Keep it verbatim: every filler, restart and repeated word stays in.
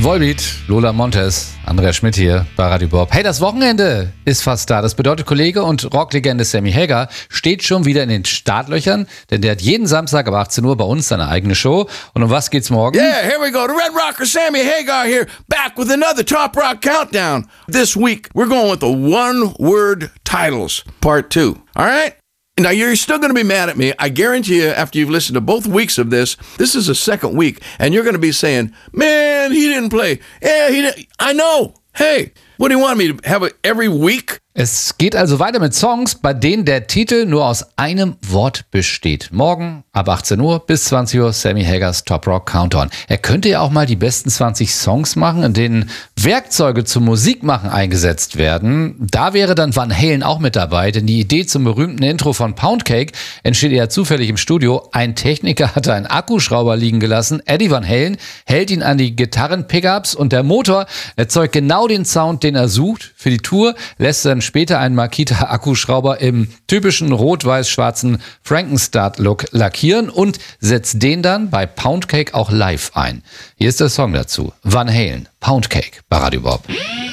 Volbeat, Lola Montez, Andrea Schmidt hier bei Radio Bob. Hey, das Wochenende ist fast da. Das bedeutet, Kollege und Rocklegende Sammy Hagar steht schon wieder in den Startlöchern, denn der hat jeden Samstag ab achtzehn Uhr bei uns seine eigene Show. Und um was geht's morgen? Yeah, here we go. The Red Rocker Sammy Hagar here, back with another Top Rock Countdown. This week, we're going with the one-word titles, part two. All right? Now, you're still going to be mad at me. I guarantee you, after you've listened to both weeks of this, this is the second week, and you're going to be saying, man, he didn't play. Yeah, he didn't. I know. Hey, what do you want me to have it every week? Es geht also weiter mit Songs, bei denen der Titel nur aus einem Wort besteht. Morgen ab achtzehn Uhr bis zwanzig Uhr Sammy Hagars Top Rock Countdown. Er könnte ja auch mal die besten zwanzig Songs machen, in denen Werkzeuge zum Musikmachen eingesetzt werden. Da wäre dann Van Halen auch mit dabei, denn die Idee zum berühmten Intro von Poundcake entsteht eher zufällig im Studio. Ein Techniker hatte einen Akkuschrauber liegen gelassen. Eddie Van Halen hält ihn an die Gitarren-Pickups und der Motor erzeugt genau den Sound, den er sucht. Für die Tour lässt er später einen Makita-Akkuschrauber im typischen rot-weiß-schwarzen Frankenstart-Look lackieren und setzt den dann bei Poundcake auch live ein. Hier ist der Song dazu. Van Halen, Poundcake bei Radio Bob.